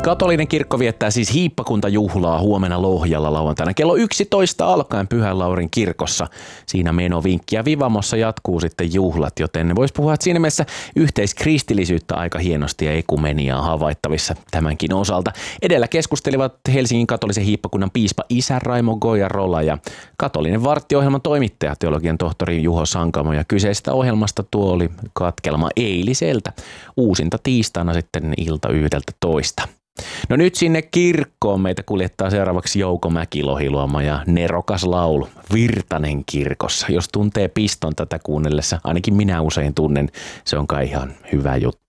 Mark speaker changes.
Speaker 1: Katolinen kirkko viettää siis hiippakuntajuhlaa huomenna Lohjalla lauantaina kello 11 alkaen Pyhän Laurin kirkossa. Siinä menovinkki ja Vivamossa jatkuu sitten juhlat, joten voisi puhua, että siinä mielessä yhteiskristillisyyttä aika hienosti ja ekumeniaa havaittavissa tämänkin osalta. Edellä keskustelivat Helsingin katolisen hiippakunnan piispa isä Raimo Goiarola ja katolinen varttiohjelman toimittaja teologian tohtori Juho Sankamo. Ja kyseisestä ohjelmasta tuo oli katkelma eiliseltä. Uusinta tiistaina sitten ilta 11. No nyt sinne kirkkoon meitä kuljettaa seuraavaksi Jouko Mäki-Lohiluoma ja nerokas laulu Virtanen kirkossa. Jos tuntee piston tätä kuunnellessa, ainakin minä usein tunnen, se on kai ihan hyvä juttu.